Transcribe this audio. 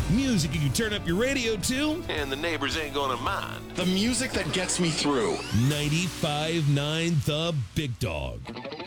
Music you can turn up your radio to. And the neighbors ain't gonna mind. The music that gets me through. 95.9 The Big Dog.